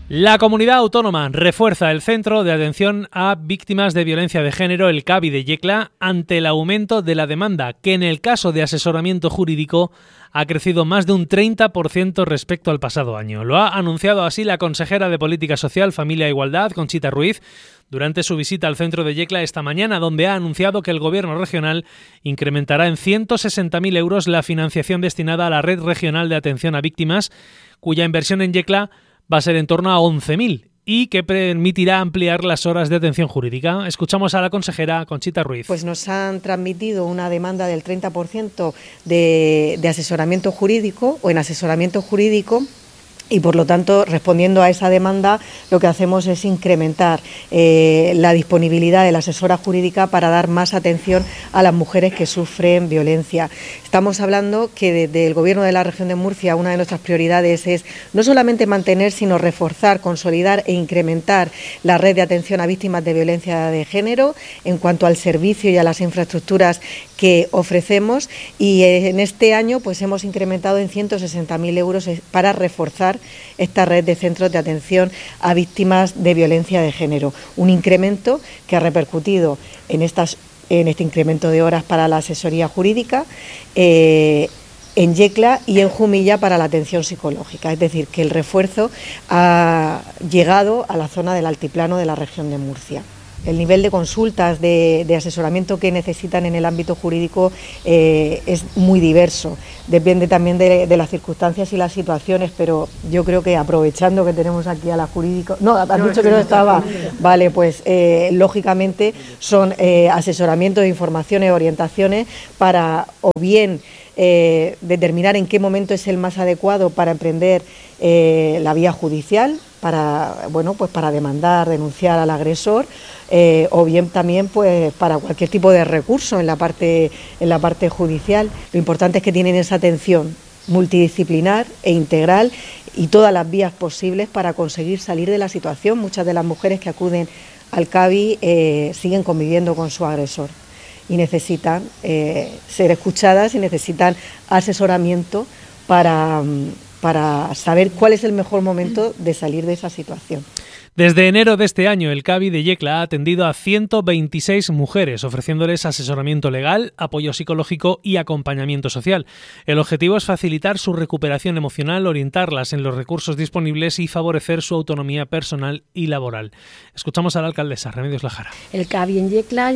La comunidad autónoma refuerza el Centro de Atención a Víctimas de Violencia de Género, el CAVI de Yecla, ante el aumento de la demanda, que en el caso de asesoramiento jurídico ha crecido más de un 30% respecto al pasado año. Lo ha anunciado así la consejera de Política Social, Familia e Igualdad, Conchita Ruiz, durante su visita al centro de Yecla esta mañana, donde ha anunciado que el Gobierno regional incrementará en 160.000 euros la financiación destinada a la Red Regional de Atención a Víctimas, cuya inversión en Yecla va a ser en torno a 11.000 y que permitirá ampliar las horas de atención jurídica. Escuchamos a la consejera Conchita Ruiz. Pues nos han transmitido una demanda del 30% de asesoramiento jurídico o en asesoramiento jurídico. Y, por lo tanto, respondiendo a esa demanda, lo que hacemos es incrementar la disponibilidad de la asesora jurídica para dar más atención a las mujeres que sufren violencia. Estamos hablando que desde el Gobierno de la Región de Murcia una de nuestras prioridades es no solamente mantener, sino reforzar, consolidar e incrementar la red de atención a víctimas de violencia de género en cuanto al servicio y a las infraestructuras que ofrecemos, y en este año pues hemos incrementado en 160.000 euros para reforzar esta red de centros de atención a víctimas de violencia de género. Un incremento que ha repercutido en este incremento de horas para la asesoría jurídica, en Yecla y en Jumilla para la atención psicológica. Es decir, que el refuerzo ha llegado a la zona del altiplano de la región de Murcia. El nivel de consultas, de asesoramiento que necesitan en el ámbito jurídico es muy diverso. Depende también de las circunstancias y las situaciones, pero yo creo que aprovechando que tenemos aquí a la jurídica... No, has dicho que no estaba. Vale, pues lógicamente son asesoramientos, informaciones, orientaciones para o bien determinar en qué momento es el más adecuado para emprender la vía judicial, para demandar, denunciar al agresor, o bien también pues para cualquier tipo de recurso en la parte judicial. Lo importante es que tienen esa atención multidisciplinar e integral y todas las vías posibles para conseguir salir de la situación. Muchas de las mujeres que acuden al CAVI siguen conviviendo con su agresor y necesitan ser escuchadas y necesitan asesoramiento para saber cuál es el mejor momento de salir de esa situación. Desde enero de este año, el CAVI de Yecla ha atendido a 126 mujeres, ofreciéndoles asesoramiento legal, apoyo psicológico y acompañamiento social. El objetivo es facilitar su recuperación emocional, orientarlas en los recursos disponibles y favorecer su autonomía personal y laboral. Escuchamos a la alcaldesa, Remedios Lajara. El CAVI en Yecla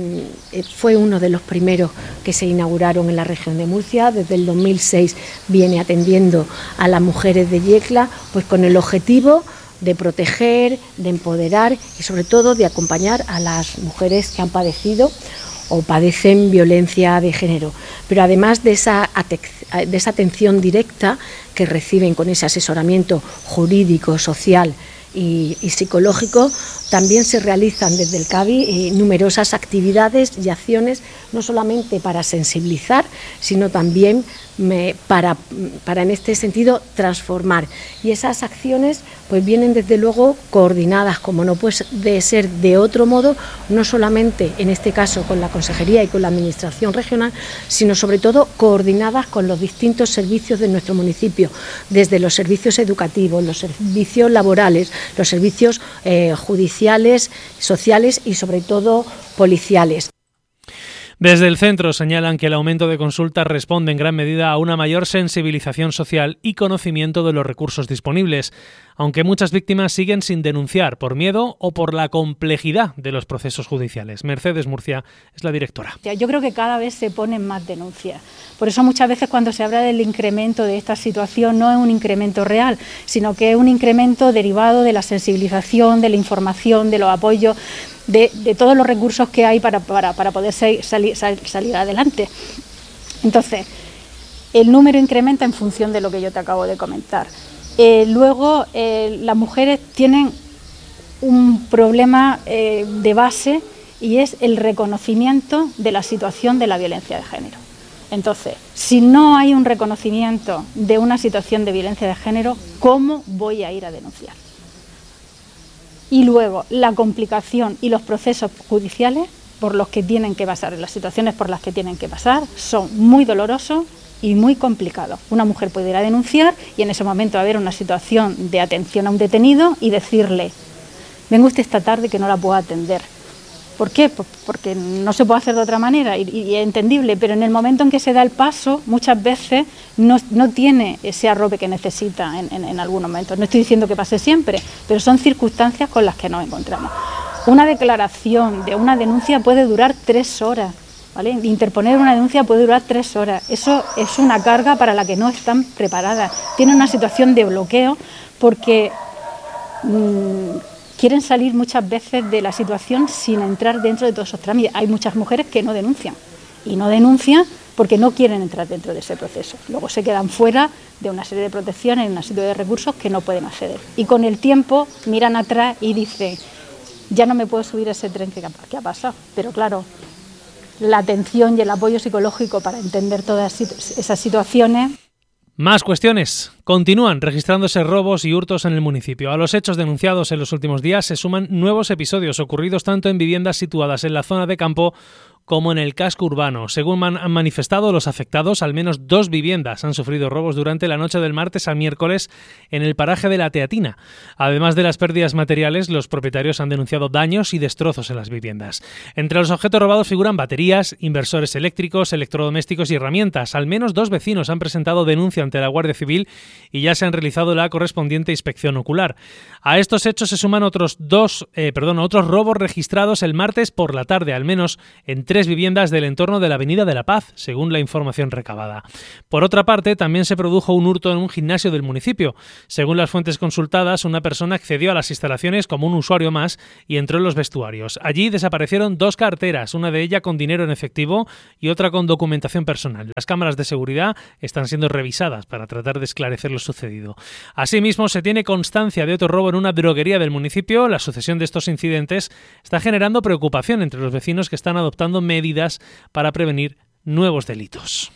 fue uno de los primeros que se inauguraron en la región de Murcia. Desde el 2006 viene atendiendo a las mujeres de Yecla, pues con el objetivo de proteger, de empoderar y sobre todo de acompañar a las mujeres que han padecido o padecen violencia de género. Pero además de esa atención directa que reciben con ese asesoramiento jurídico, social y psicológico, también se realizan desde el CAVI numerosas actividades y acciones, no solamente para sensibilizar, sino también para en este sentido transformar. Y esas acciones pues vienen desde luego coordinadas, como no puede ser de otro modo, no solamente en este caso con la Consejería y con la Administración regional, sino sobre todo coordinadas con los distintos servicios de nuestro municipio, desde los servicios educativos, los servicios laborales, los servicios judiciales, sociales y sobre todo policiales. Desde el centro señalan que el aumento de consultas responde en gran medida a una mayor sensibilización social y conocimiento de los recursos disponibles, aunque muchas víctimas siguen sin denunciar por miedo o por la complejidad de los procesos judiciales. Mercedes Murcia es la directora. Yo creo que cada vez se ponen más denuncias. Por eso muchas veces cuando se habla del incremento de esta situación no es un incremento real, sino que es un incremento derivado de la sensibilización, de la información, de los apoyos, de todos los recursos que hay para poder salir adelante. Entonces, el número incrementa en función de lo que yo te acabo de comentar. Luego, las mujeres tienen un problema de base y es el reconocimiento de la situación de la violencia de género. Entonces, si no hay un reconocimiento de una situación de violencia de género, ¿cómo voy a ir a denunciar? Y luego, la complicación y los procesos judiciales por los que tienen que pasar, las situaciones por las que tienen que pasar, son muy dolorosos y muy complicado. Una mujer puede ir a denunciar y en ese momento haber una situación de atención a un detenido y decirle: venga usted esta tarde que no la puedo atender. ¿Por qué? Pues porque no se puede hacer de otra manera y es entendible, pero en el momento en que se da el paso, muchas veces no tiene ese arrope que necesita en algunos momentos. No estoy diciendo que pase siempre, pero son circunstancias con las que nos encontramos. Una declaración de una denuncia puede durar 3 horas, ¿vale? Interponer una denuncia puede durar 3 horas. Eso es una carga para la que no están preparadas. Tienen una situación de bloqueo porque quieren salir muchas veces de la situación sin entrar dentro de todos esos trámites. Hay muchas mujeres que no denuncian y no denuncian porque no quieren entrar dentro de ese proceso. Luego se quedan fuera de una serie de protecciones, una serie de recursos que no pueden acceder. Y con el tiempo miran atrás y dicen: ya no me puedo subir a ese tren que ha pasado. Pero claro, la atención y el apoyo psicológico para entender todas esas situaciones. Más cuestiones. Continúan registrándose robos y hurtos en el municipio. A los hechos denunciados en los últimos días se suman nuevos episodios ocurridos tanto en viviendas situadas en la zona de campo como en el casco urbano. Según han manifestado los afectados, al menos 2 viviendas han sufrido robos durante la noche del martes al miércoles en el paraje de la Teatina. Además de las pérdidas materiales, los propietarios han denunciado daños y destrozos en las viviendas. Entre los objetos robados figuran baterías, inversores eléctricos, electrodomésticos y herramientas. Al menos 2 vecinos han presentado denuncia ante la Guardia Civil y ya se han realizado la correspondiente inspección ocular. A estos hechos se suman otros robos registrados el martes por la tarde, al menos en 3 viviendas del entorno de la Avenida de la Paz, según la información recabada. Por otra parte, también se produjo un hurto en un gimnasio del municipio. Según las fuentes consultadas, una persona accedió a las instalaciones como un usuario más y entró en los vestuarios. Allí desaparecieron 2 carteras, una de ellas con dinero en efectivo y otra con documentación personal. Las cámaras de seguridad están siendo revisadas para tratar de esclarecer lo sucedido. Asimismo, se tiene constancia de otro robo en una droguería del municipio. La sucesión de estos incidentes está generando preocupación entre los vecinos que están adoptando medidas para prevenir nuevos delitos.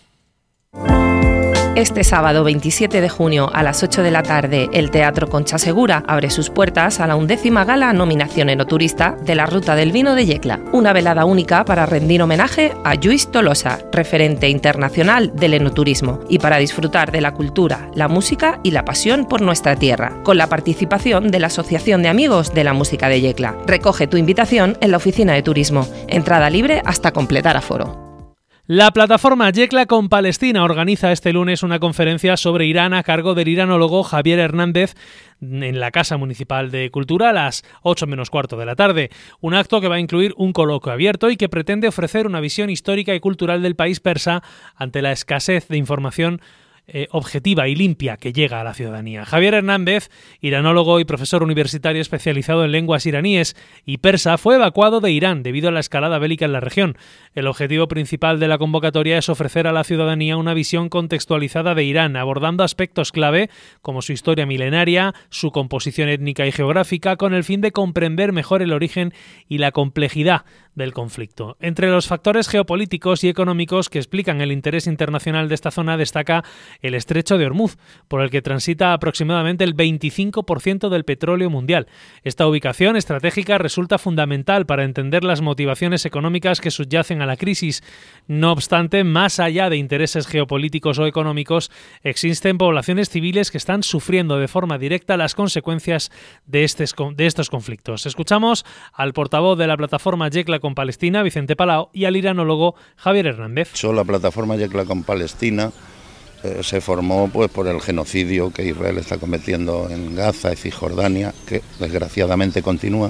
Este sábado 27 de junio a las 8 de la tarde, el Teatro Concha Segura abre sus puertas a la 11ª Gala Nominación Enoturista de la Ruta del Vino de Yecla. Una velada única para rendir homenaje a Lluís Tolosa, referente internacional del enoturismo, y para disfrutar de la cultura, la música y la pasión por nuestra tierra, con la participación de la Asociación de Amigos de la Música de Yecla. Recoge tu invitación en la oficina de turismo. Entrada libre hasta completar aforo. La plataforma Yecla con Palestina organiza este lunes una conferencia sobre Irán a cargo del iranólogo Javier Hernández en la Casa Municipal de Cultura a las 8 menos cuarto de la tarde. Un acto que va a incluir un coloquio abierto y que pretende ofrecer una visión histórica y cultural del país persa ante la escasez de información objetiva y limpia que llega a la ciudadanía. Javier Hernández, iranólogo y profesor universitario especializado en lenguas iraníes y persa, fue evacuado de Irán debido a la escalada bélica en la región. El objetivo principal de la convocatoria es ofrecer a la ciudadanía una visión contextualizada de Irán, abordando aspectos clave como su historia milenaria, su composición étnica y geográfica, con el fin de comprender mejor el origen y la complejidad del conflicto. Entre los factores geopolíticos y económicos que explican el interés internacional de esta zona destaca el estrecho de Hormuz, por el que transita aproximadamente el 25% del petróleo mundial. Esta ubicación estratégica resulta fundamental para entender las motivaciones económicas que subyacen a la crisis. No obstante, más allá de intereses geopolíticos o económicos, existen poblaciones civiles que están sufriendo de forma directa las consecuencias de estos conflictos. Escuchamos al portavoz de la plataforma Yecla con Palestina, Vicente Palau, y al iranólogo Javier Hernández. La plataforma Yecla con Palestina se formó por el genocidio que Israel está cometiendo en Gaza y Cisjordania, que desgraciadamente continúa.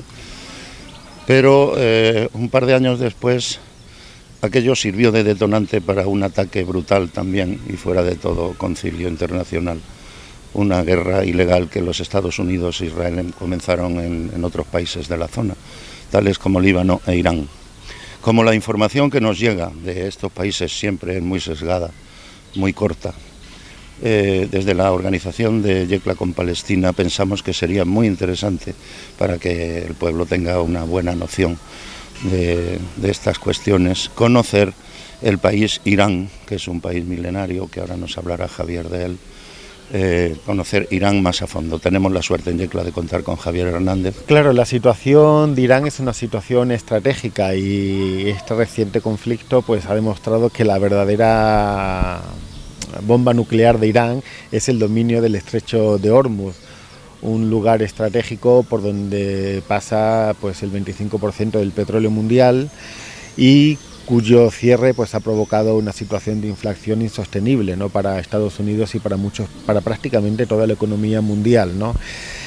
Pero un par de años después, aquello sirvió de detonante para un ataque brutal también y fuera de todo concilio internacional. Una guerra ilegal que los Estados Unidos e Israel comenzaron en otros países de la zona, tales como Líbano e Irán. Como la información que nos llega de estos países siempre es muy sesgada, muy corta, desde la organización de Yecla con Palestina pensamos que sería muy interesante para que el pueblo tenga una buena noción de estas cuestiones, conocer el país Irán, que es un país milenario, que ahora nos hablará Javier de él, conocer Irán más a fondo. Tenemos la suerte en Yecla de contar con Javier Hernández. Claro, la situación de Irán es una situación estratégica y este reciente conflicto pues ha demostrado que la verdadera bomba nuclear de Irán es el dominio del estrecho de Hormuz, un lugar estratégico por donde pasa pues el 25% del petróleo mundial y cuyo cierre pues ha provocado una situación de inflación insostenible, ¿no?, para Estados Unidos y para prácticamente toda la economía mundial, ¿no?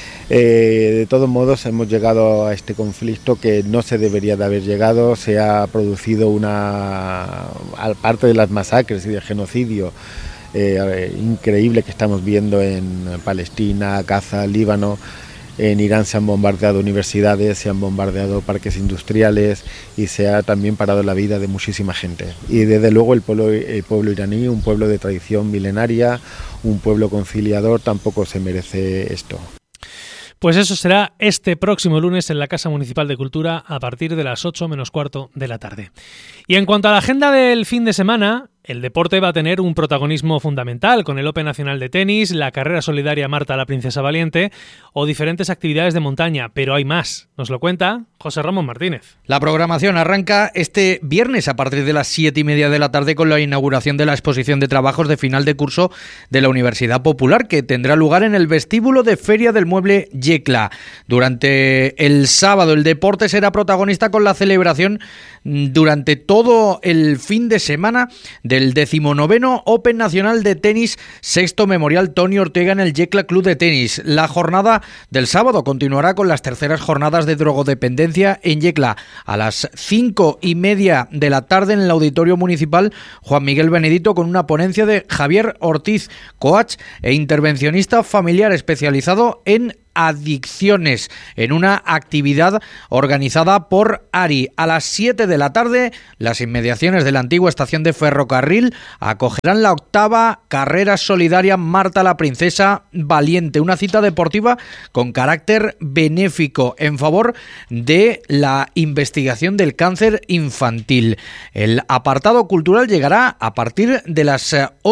De todos modos hemos llegado a este conflicto que no se debería de haber llegado. Se ha producido aparte de las masacres y de genocidio increíble que estamos viendo en Palestina, Gaza, Líbano. En Irán se han bombardeado universidades, se han bombardeado parques industriales y se ha también parado la vida de muchísima gente. Y desde luego el pueblo iraní, un pueblo de tradición milenaria, un pueblo conciliador, tampoco se merece esto. Pues eso será este próximo lunes en la Casa Municipal de Cultura a partir de las 8 menos cuarto de la tarde. Y en cuanto a la agenda del fin de semana, el deporte va a tener un protagonismo fundamental con el Open Nacional de Tenis, la carrera solidaria Marta la Princesa Valiente o diferentes actividades de montaña, pero hay más. Nos lo cuenta José Ramón Martínez. La programación arranca este viernes a partir de las 7:30 de la tarde con la inauguración de la exposición de trabajos de final de curso de la Universidad Popular, que tendrá lugar en el vestíbulo de Feria del Mueble Yecla. Durante el sábado el deporte será protagonista con la celebración durante todo el fin de semana del 19º Open Nacional de Tenis, sexto Memorial Toni Ortega en el Yecla Club de Tenis. La jornada del sábado continuará con las terceras jornadas de drogodependencia en Yecla. A las 5:30 de la tarde en el Auditorio Municipal Juan Miguel Benedito con una ponencia de Javier Ortiz, coach e intervencionista familiar especializado en adicciones, en una actividad organizada por ARI. A las 7 de la tarde, las inmediaciones de la antigua estación de ferrocarril acogerán la 8ª carrera solidaria Marta la Princesa Valiente, una cita deportiva con carácter benéfico en favor de la investigación del cáncer infantil. El apartado cultural llegará a partir de las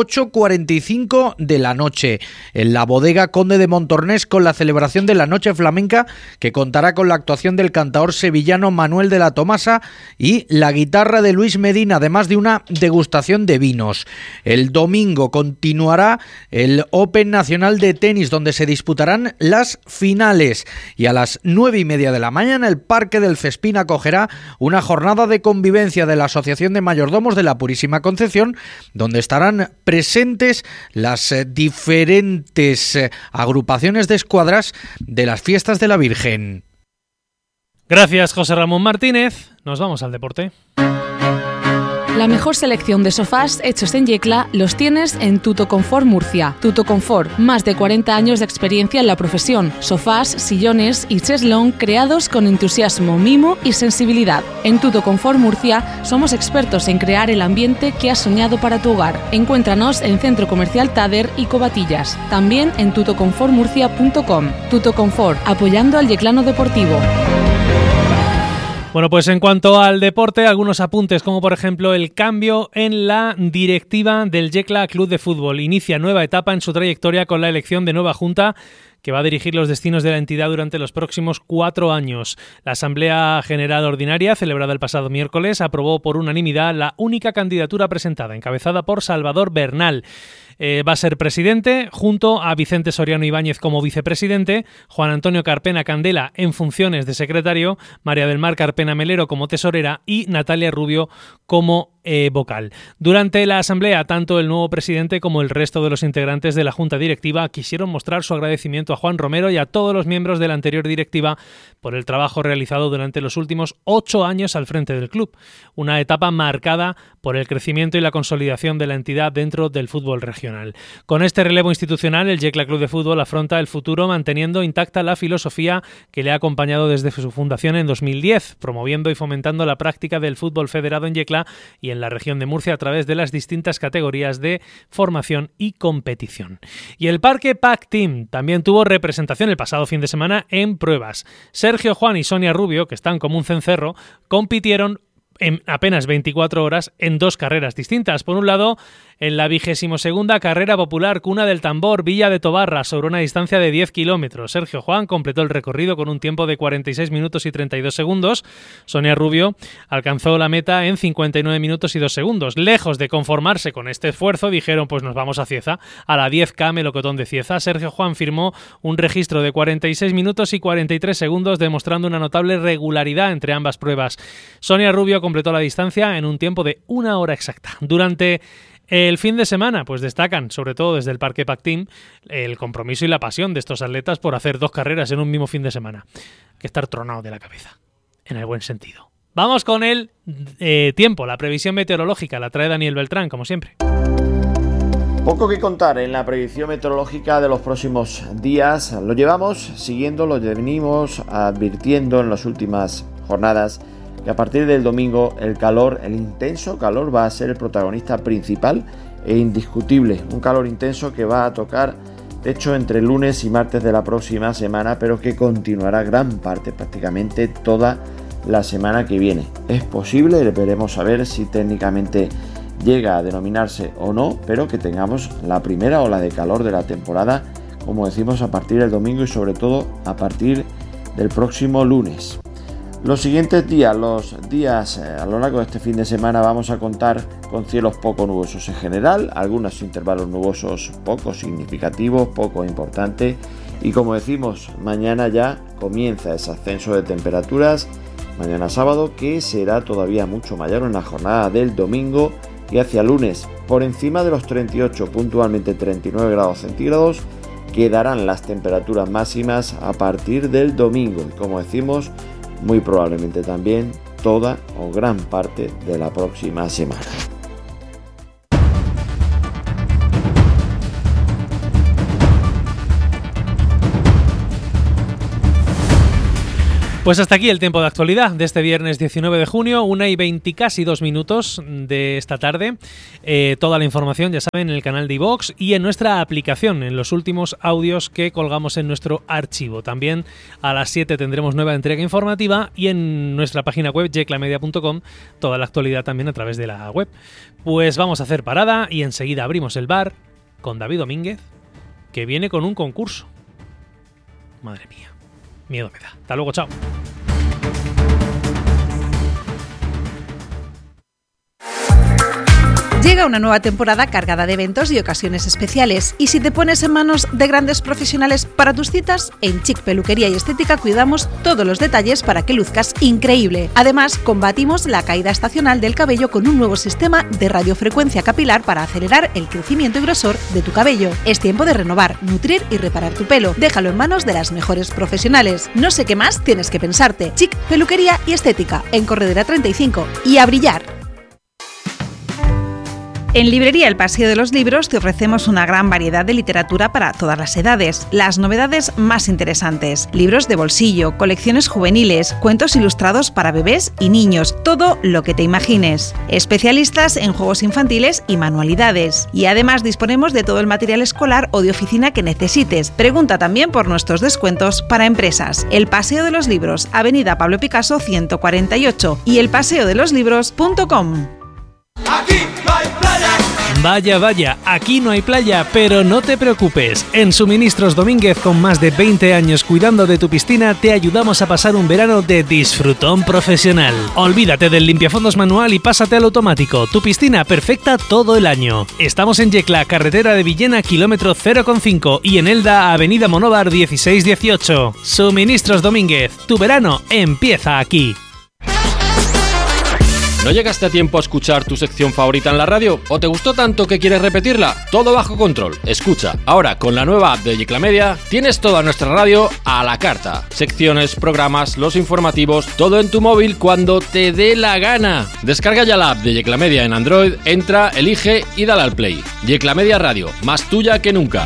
8:45 de la noche en la bodega Conde de Montornés con la celebración de la Noche Flamenca, que contará con la actuación del cantaor sevillano Manuel de la Tomasa y la guitarra de Luis Medina, además de una degustación de vinos. El domingo continuará el Open Nacional de Tenis, donde se disputarán las finales, y a las 9:30 de la mañana el Parque del Cespín acogerá una jornada de convivencia de la Asociación de Mayordomos de la Purísima Concepción, donde estarán presentes las diferentes agrupaciones de escuadras de las fiestas de la Virgen. Gracias, José Ramón Martínez. Nos vamos al deporte. La mejor selección de sofás hechos en Yecla los tienes en Tuto Confort Murcia. Tuto Confort, más de 40 años de experiencia en la profesión. Sofás, sillones y cheslón creados con entusiasmo, mimo y sensibilidad. En Tuto Confort Murcia somos expertos en crear el ambiente que has soñado para tu hogar. Encuéntranos en Centro Comercial Tader y Covatillas. También en tutoconfortmurcia.com. Tuto Confort, apoyando al yeclano deportivo. Bueno, pues en cuanto al deporte, algunos apuntes, como por ejemplo el cambio en la directiva del Yecla Club de Fútbol. Inicia nueva etapa en su trayectoria con la elección de nueva junta que va a dirigir los destinos de la entidad durante los próximos 4 años. La Asamblea General Ordinaria, celebrada el pasado miércoles, aprobó por unanimidad la única candidatura presentada, encabezada por Salvador Bernal. Va a ser presidente, junto a Vicente Soriano Ibáñez como vicepresidente, Juan Antonio Carpena Candela en funciones de secretario, María del Mar Carpena Melero como tesorera y Natalia Rubio como vocal. Durante la asamblea, tanto el nuevo presidente como el resto de los integrantes de la Junta Directiva quisieron mostrar su agradecimiento a Juan Romero y a todos los miembros de la anterior directiva por el trabajo realizado durante los últimos 8 años al frente del club, una etapa marcada por el crecimiento y la consolidación de la entidad dentro del fútbol regional. Con este relevo institucional, el Yecla Club de Fútbol afronta el futuro manteniendo intacta la filosofía que le ha acompañado desde su fundación en 2010, promoviendo y fomentando la práctica del fútbol federado en Yecla y en la región de Murcia a través de las distintas categorías de formación y competición. Y el Parque PAC Team también tuvo representación el pasado fin de semana en pruebas. Sergio Juan y Sonia Rubio, que están como un cencerro, compitieron en apenas 24 horas en 2 carreras distintas. Por un lado, En la 22ª carrera popular Cuna del Tambor, Villa de Tobarra, sobre una distancia de 10 kilómetros. Sergio Juan completó el recorrido con un tiempo de 46 minutos y 32 segundos. Sonia Rubio alcanzó la meta en 59 minutos y 2 segundos. Lejos de conformarse con este esfuerzo, dijeron, pues nos vamos a Cieza, a la 10K Melocotón de Cieza. Sergio Juan firmó un registro de 46 minutos y 43 segundos, demostrando una notable regularidad entre ambas pruebas. Sonia Rubio completó la distancia en un tiempo de 1 hora exacta. Durante el fin de semana, pues destacan, sobre todo desde el Parque Pactín, el compromiso y la pasión de estos atletas por hacer 2 carreras en un mismo fin de semana. Hay que estar tronado de la cabeza, en el buen sentido. Vamos con el tiempo, la previsión meteorológica, la trae Daniel Beltrán, como siempre. Poco que contar en la predicción meteorológica de los próximos días. Lo llevamos siguiendo, lo venimos advirtiendo en las últimas jornadas, que a partir del domingo el intenso calor va a ser el protagonista principal e indiscutible. Un calor intenso que va a tocar techo entre lunes y martes de la próxima semana, pero que continuará gran parte, prácticamente toda la semana que viene. Es posible, veremos a ver si técnicamente llega a denominarse o no, pero que tengamos la primera ola de calor de la temporada, como decimos, a partir del domingo y sobre todo a partir del próximo lunes. Los siguientes días, a lo largo de este fin de semana, vamos a contar con cielos poco nubosos en general, algunos intervalos nubosos poco significativos, poco importantes, y como decimos, mañana ya comienza ese ascenso de temperaturas, mañana sábado, que será todavía mucho mayor en la jornada del domingo, y hacia lunes por encima de los 38, puntualmente 39 grados centígrados, quedarán las temperaturas máximas a partir del domingo, y como decimos, muy probablemente también toda o gran parte de la próxima semana. Pues hasta aquí el tiempo de actualidad de este viernes 19 de junio, 1:20 casi 2 minutos de esta tarde. Toda la información, ya saben, en el canal de iVox y en nuestra aplicación, en los últimos audios que colgamos en nuestro archivo. También a las 7 tendremos nueva entrega informativa y en nuestra página web, yeclamedia.com, toda la actualidad también a través de la web. Pues vamos a hacer parada y enseguida abrimos el bar con David Domínguez, que viene con un concurso. Madre mía. Miedo me da. Hasta luego, chao. Llega una nueva temporada cargada de eventos y ocasiones especiales. Y si te pones en manos de grandes profesionales para tus citas, en Chic Peluquería y Estética cuidamos todos los detalles para que luzcas increíble. Además, combatimos la caída estacional del cabello con un nuevo sistema de radiofrecuencia capilar para acelerar el crecimiento y grosor de tu cabello. Es tiempo de renovar, nutrir y reparar tu pelo. Déjalo en manos de las mejores profesionales. No sé qué más tienes que pensarte. Chic Peluquería y Estética, en Corredera 35. Y a brillar. En Librería El Paseo de los Libros te ofrecemos una gran variedad de literatura para todas las edades, las novedades más interesantes, libros de bolsillo, colecciones juveniles, cuentos ilustrados para bebés y niños, todo lo que te imagines. Especialistas en juegos infantiles y manualidades. Y además disponemos de todo el material escolar o de oficina que necesites. Pregunta también por nuestros descuentos para empresas. El Paseo de los Libros, Avenida Pablo Picasso 148 y elpaseodeloslibros.com. Aquí no hay playa. Vaya, aquí no hay playa, pero no te preocupes. En Suministros Domínguez, con más de 20 años cuidando de tu piscina, te ayudamos a pasar un verano de disfrutón profesional. Olvídate del limpiafondos manual y pásate al automático. Tu piscina perfecta todo el año. Estamos en Yecla, carretera de Villena, kilómetro 0,5 y en Elda, avenida Monóvar 1618. Suministros Domínguez, tu verano empieza aquí. ¿No llegaste a tiempo a escuchar tu sección favorita en la radio? ¿O te gustó tanto que quieres repetirla? Todo bajo control. Escucha, ahora con la nueva app de Yecla Media tienes toda nuestra radio a la carta. Secciones, programas, los informativos, todo en tu móvil cuando te dé la gana. Descarga ya la app de Yecla Media en Android, entra, elige y dale al play. Yecla Media Radio, más tuya que nunca.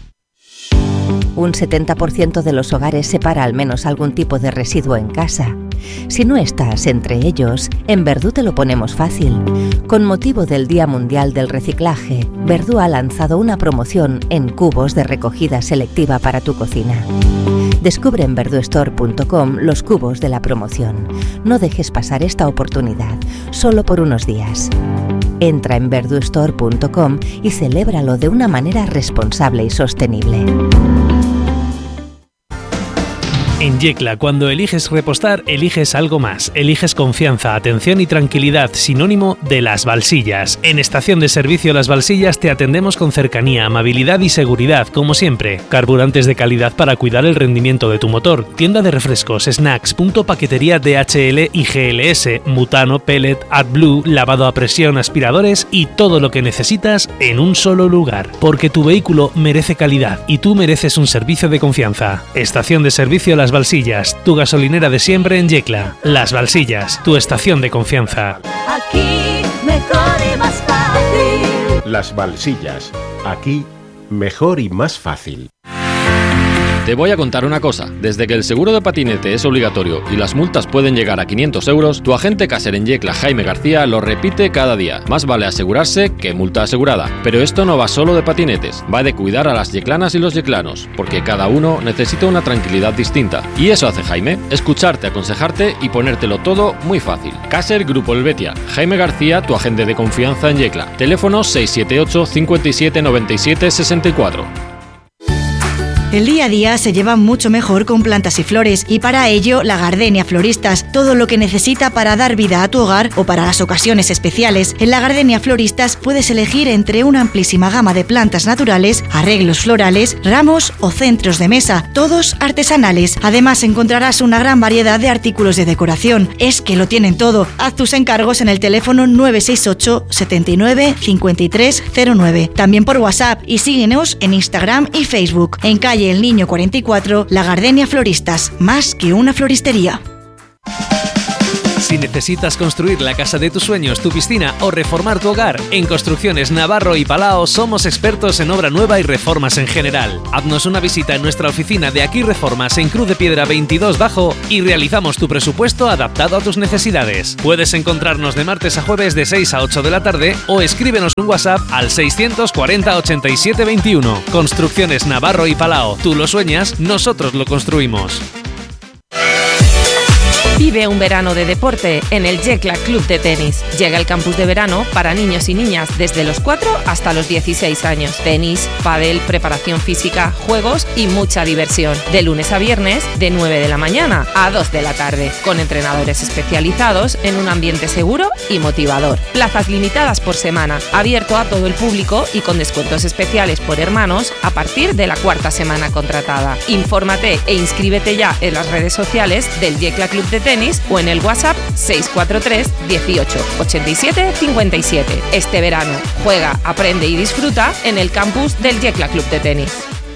Un 70% de los hogares separa al menos algún tipo de residuo en casa. Si no estás entre ellos, en Verdú te lo ponemos fácil. Con motivo del Día Mundial del Reciclaje, Verdú ha lanzado una promoción en cubos de recogida selectiva para tu cocina. Descubre en verdustore.com los cubos de la promoción. No dejes pasar esta oportunidad, solo por unos días. Entra en verdustore.com y celébralo de una manera responsable y sostenible. En Yecla, cuando eliges repostar, eliges algo más. Eliges confianza, atención y tranquilidad, sinónimo de Las Balsillas. En Estación de Servicio Las Balsillas te atendemos con cercanía, amabilidad y seguridad, como siempre. Carburantes de calidad para cuidar el rendimiento de tu motor. Tienda de refrescos, snacks, punto paquetería DHL y GLS, butano, pellet, AdBlue, lavado a presión, aspiradores y todo lo que necesitas en un solo lugar. Porque tu vehículo merece calidad y tú mereces un servicio de confianza. Estación de Servicio Las Balsillas, tu gasolinera de siempre en Yecla. Las Balsillas, tu estación de confianza. Aquí mejor y más fácil. Las Balsillas, aquí mejor y más fácil. Te voy a contar una cosa, desde que el seguro de patinete es obligatorio y las multas pueden llegar a 500 euros, tu agente Caser en Yecla, Jaime García, lo repite cada día. Más vale asegurarse que multa asegurada. Pero esto no va solo de patinetes, va de cuidar a las yeclanas y los yeclanos, porque cada uno necesita una tranquilidad distinta. Y eso hace Jaime, escucharte, aconsejarte y ponértelo todo muy fácil. Caser Grupo Helvetia, Jaime García, tu agente de confianza en Yecla. Teléfono 678 57 97 64. El día a día se lleva mucho mejor con plantas y flores y para ello la Gardenia Floristas, todo lo que necesita para dar vida a tu hogar o para las ocasiones especiales. En la Gardenia Floristas puedes elegir entre una amplísima gama de plantas naturales, arreglos florales, ramos o centros de mesa, todos artesanales. Además encontrarás una gran variedad de artículos de decoración. Es que lo tienen todo. Haz tus encargos en el teléfono 968 79 53 09. También por WhatsApp y síguenos en Instagram y Facebook. En calle El Niño 44, La Gardenia Floristas, más que una floristería. Si necesitas construir la casa de tus sueños, tu piscina o reformar tu hogar, en Construcciones Navarro y Palao somos expertos en obra nueva y reformas en general. Haznos una visita en nuestra oficina de Aquí Reformas en Cruz de Piedra 22 Bajo y realizamos tu presupuesto adaptado a tus necesidades. Puedes encontrarnos de martes a jueves de 6 a 8 de la tarde o escríbenos un WhatsApp al 640 87 21. Construcciones Navarro y Palao. Tú lo sueñas, nosotros lo construimos. Vive un verano de deporte en el Yecla Club de Tenis. Llega el campus de verano para niños y niñas desde los 4 hasta los 16 años. Tenis, pádel, preparación física, juegos y mucha diversión. De lunes a viernes, de 9 de la mañana a 2 de la tarde. Con entrenadores especializados en un ambiente seguro y motivador. Plazas limitadas por semana. Abierto a todo el público y con descuentos especiales por hermanos a partir de la 4ª semana contratada. Infórmate e inscríbete ya en las redes sociales del Yecla Club de Tenis o en el WhatsApp 643 18 87 57. Este verano juega, aprende y disfruta en el campus del Yecla Club de Tenis.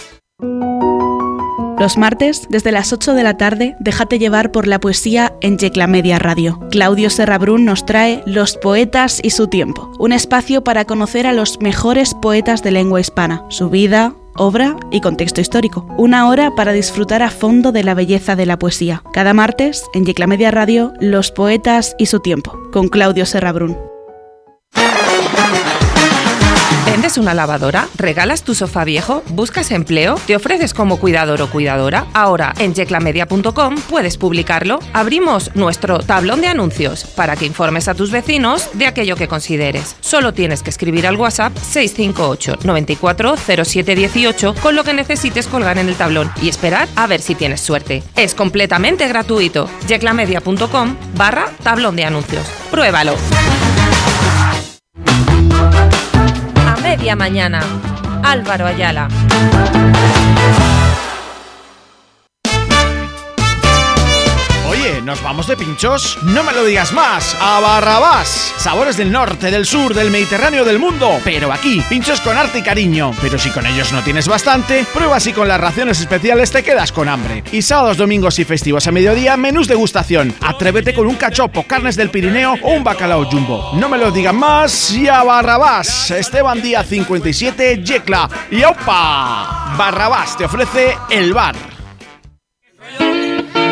Los martes, desde las 8 de la tarde, déjate llevar por la poesía en Yecla Media Radio. Claudio Serrabrún nos trae Los poetas y su tiempo, un espacio para conocer a los mejores poetas de lengua hispana, su vida, obra y contexto histórico. Una hora para disfrutar a fondo de la belleza de la poesía. Cada martes, en Yecla Media Radio, Los poetas y su tiempo, con Claudio Serrabrún. ¿Vendes una lavadora? ¿Regalas tu sofá viejo? ¿Buscas empleo? ¿Te ofreces como cuidador o cuidadora? Ahora, en yeclamedia.com puedes publicarlo. Abrimos nuestro tablón de anuncios para que informes a tus vecinos de aquello que consideres. Solo tienes que escribir al WhatsApp 658 94 07 18 con lo que necesites colgar en el tablón y esperar a ver si tienes suerte. Es completamente gratuito. yeclamedia.com/tablón de anuncios. ¡Pruébalo! Media mañana. Álvaro Ayala. Oye, ¿nos vamos de pinchos? No me lo digas más. ¡A Barrabás! Sabores del norte, del sur, del Mediterráneo, del mundo. Pero aquí, pinchos con arte y cariño. Pero si con ellos no tienes bastante, prueba si con las raciones especiales te quedas con hambre. Y sábados, domingos y festivos a mediodía, menús degustación. Atrévete con un cachopo, carnes del Pirineo o un bacalao jumbo. No me lo digan más. Y a Barrabás. Esteban Díaz 57, Yecla. Y ¡opa! Barrabás te ofrece el bar.